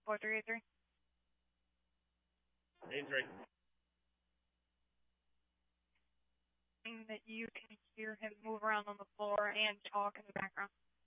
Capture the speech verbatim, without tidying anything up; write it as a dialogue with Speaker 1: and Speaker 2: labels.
Speaker 1: four three eight three.
Speaker 2: eight three.
Speaker 1: That you can hear him move around on the floor and talk in the background.